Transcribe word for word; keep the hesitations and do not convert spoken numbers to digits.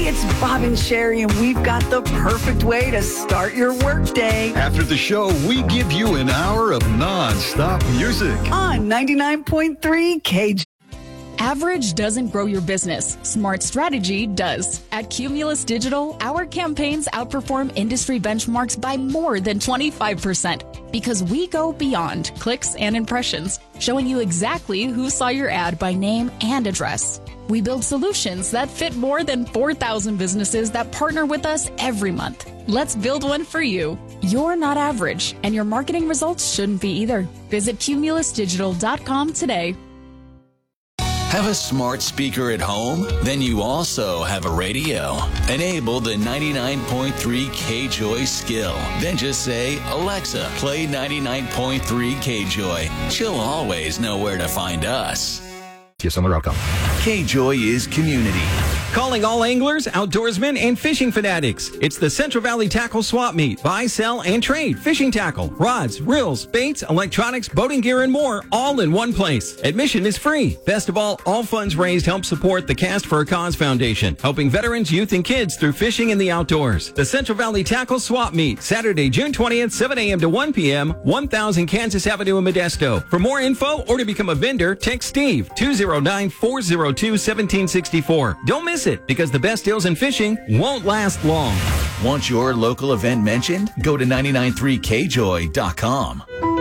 Hey, it's Bob and Sherry, and we've got the perfect way to start your workday. After the show, we give you an hour of non-stop music. On ninety-nine point three K J. Average doesn't grow your business. Smart strategy does. At Cumulus Digital, our campaigns outperform industry benchmarks by more than twenty-five percent because we go beyond clicks and impressions, showing you exactly who saw your ad by name and address. We build solutions that fit more than four thousand businesses that partner with us every month. Let's build one for you. You're not average, and your marketing results shouldn't be either. Visit cumulus digital dot com today. Have a smart speaker at home? Then you also have a radio. Enable the ninety-nine point three K-Joy skill. Then just say, Alexa, play ninety-nine point three K-Joy. She'll always know where to find us. Yes, on the outcome. K-Joy is community. Calling all anglers, outdoorsmen, and fishing fanatics. It's the Central Valley Tackle Swap Meet. Buy, sell, and trade fishing tackle, rods, reels, baits, electronics, boating gear, and more, all in one place. Admission is free. Best of all, all funds raised help support the Cast for a Cause Foundation, helping veterans, youth, and kids through fishing in the outdoors. The Central Valley Tackle Swap Meet, Saturday, June twentieth, seven a.m. to one p.m., one thousand Kansas Avenue in Modesto. For more info or to become a vendor, text Steve, two oh nine, four oh two, one seven six four. Don't miss it, because the best deals in fishing won't last long. Want your local event mentioned? Go to nine nine three K joy dot com.